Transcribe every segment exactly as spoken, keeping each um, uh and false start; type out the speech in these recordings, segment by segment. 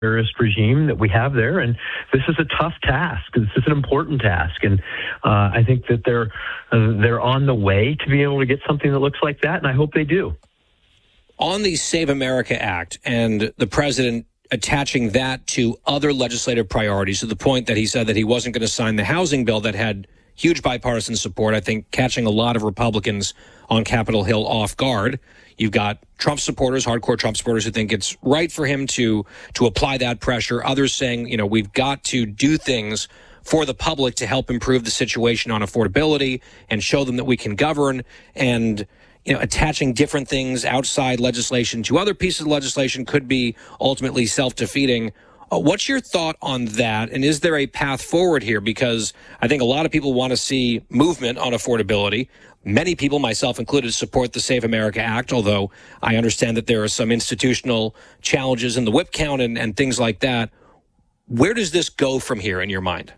terrorist regime that we have there, and this is a tough task. This is an important task, and uh, I think that they're uh, they're on the way to be able to get something that looks like that, and I hope they do. On the Save America Act and the president attaching that to other legislative priorities to the point that he said that he wasn't going to sign the housing bill that had huge bipartisan support, I think catching a lot of Republicans on Capitol Hill off guard. You've got Trump supporters, hardcore Trump supporters who think it's right for him to to apply that pressure. Others saying, you know, we've got to do things for the public to help improve the situation on affordability and show them that we can govern. And, you know, attaching different things outside legislation to other pieces of legislation could be ultimately self-defeating. Uh, what's your thought on that? And is there a path forward here? Because I think a lot of people want to see movement on affordability. Many people, myself included, support the Save America Act, although I understand that there are some institutional challenges in the whip count and, and things like that. Where does this go from here in your mind?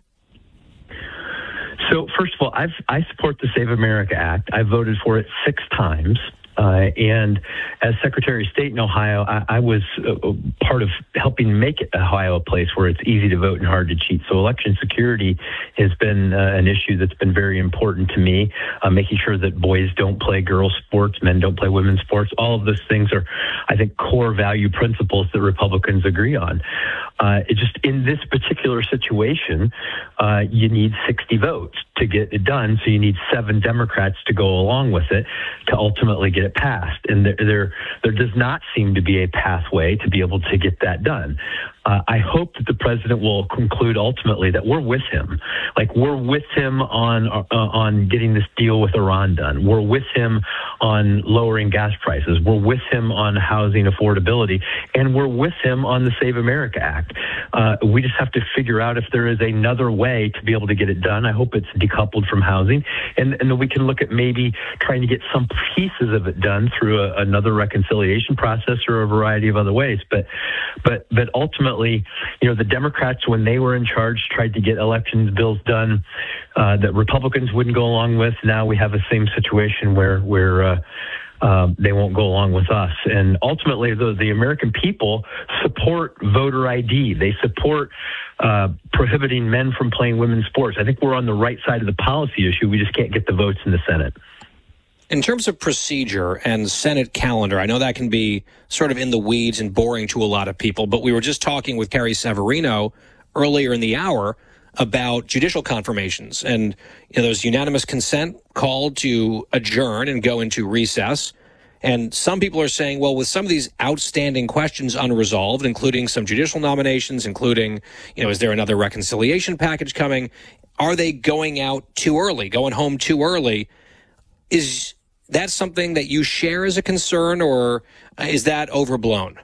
So, first of all, I've, I support the Save America Act. I voted for it six times. Uh, and as Secretary of State in Ohio, I, I was uh, part of helping make Ohio a place where it's easy to vote and hard to cheat. So election security has been uh, an issue that's been very important to me, uh, making sure that boys don't play girls' sports, men don't play women's sports. All of those things are, I think, core value principles that Republicans agree on. Uh, it just in this particular situation, uh, you need sixty votes to get it done. So you need seven Democrats to go along with it to ultimately get it passed. And there, there, there does not seem to be a pathway to be able to get that done. Uh, I hope that the president will conclude ultimately that we're with him. Like, we're with him on uh, on getting this deal with Iran done. We're with him on lowering gas prices. We're with him on housing affordability. And we're with him on the Save America Act. Uh, we just have to figure out if there is another way to be able to get it done. I hope it's decoupled from housing. And, and then we can look at maybe trying to get some pieces of it done through a, another reconciliation process or a variety of other ways. But, but, but ultimately, you know, the Democrats, when they were in charge, tried to get elections bills done uh, that Republicans wouldn't go along with. Now we have the same situation where where uh, uh, they won't go along with us. And ultimately, the, the American people support voter I D. They support uh, prohibiting men from playing women's sports. I think we're on the right side of the policy issue. We just can't get the votes in the Senate. In terms of procedure and Senate calendar, I know that can be sort of in the weeds and boring to a lot of people, but we were just talking with Carrie Severino earlier in the hour about judicial confirmations. And you know, there's unanimous consent called to adjourn and go into recess. And some people are saying, well, with some of these outstanding questions unresolved, including some judicial nominations, including, you know, is there another reconciliation package coming? Are they going out too early, going home too early? Is that something that you share as a concern, or is that overblown?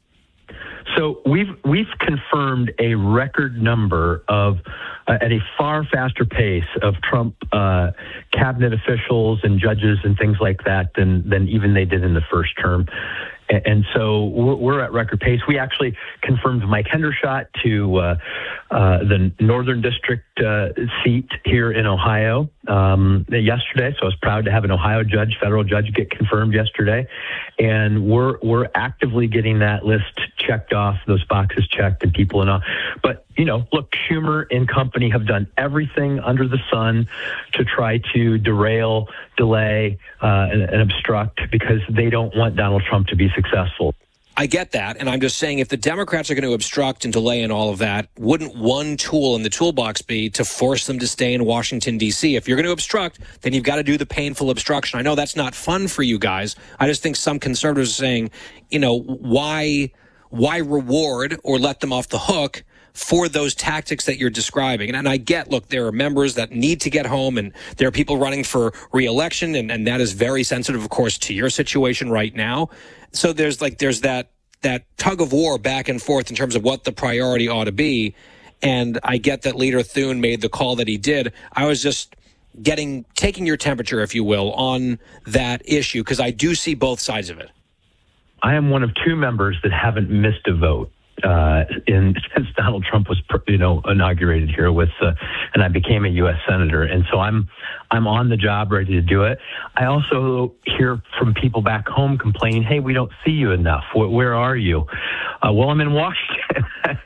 So we've we've confirmed a record number of, uh, at a far faster pace of Trump uh, cabinet officials and judges and things like that than than even they did in the first term. And so we're at record pace. We actually confirmed Mike Hendershot to uh, uh, the Northern District uh, seat here in Ohio um, yesterday. So I was proud to have an Ohio judge, federal judge, get confirmed yesterday. And we're we're actively getting that list checked off, those boxes checked, and people and all. But you know, look, Schumer and company have done everything under the sun to try to derail, delay, uh, and, and obstruct because they don't want Donald Trump to be successful. I get that, and I'm just saying if the Democrats are going to obstruct and delay and all of that, wouldn't one tool in the toolbox be to force them to stay in Washington, D C? If you're going to obstruct, then you've got to do the painful obstruction. I know that's not fun for you guys. I just think some conservatives are saying, you know, why, why reward or let them off the hook for those tactics that you're describing? And, and I get, look, there are members that need to get home, and there are people running for re-election, and, and that is very sensitive, of course, to your situation right now. So there's like there's that that tug of war back and forth in terms of what the priority ought to be. And I get that Leader Thune made the call that he did. I was just getting taking your temperature, if you will, on that issue, because I do see both sides of it. I am one of two members that haven't missed a vote uh, in since Donald Trump was, you know, inaugurated here with, uh, and I became a U S senator, and so I'm I'm on the job, ready to do it. I also hear from people back home complaining, "Hey, we don't see you enough. Where, where are you?" Uh, well, I'm in Washington.